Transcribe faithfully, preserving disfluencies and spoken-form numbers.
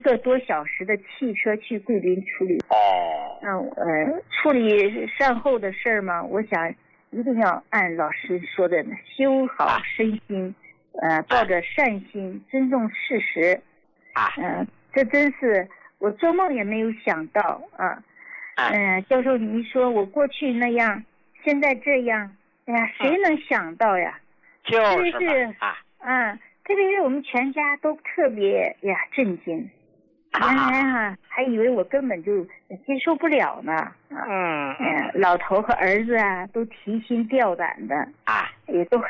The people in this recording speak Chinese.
个多小时的汽车去贵宾处理。 哦， 嗯呃，处理善后的事儿嘛，我想一定要按老师说的修好身心，啊、呃，抱着善心，尊重事实。 啊， 嗯、呃，这真是我做梦也没有想到啊。嗯、呃，教授，您说我过去那样，现在这样，哎呀，谁能想到呀？ 就是是啊， 嗯，特别是我们全家都特别呀震惊。原来啊，还以为我根本就接受不了呢。啊、 嗯嗯，老头和儿子啊，都提心吊胆的啊， 也都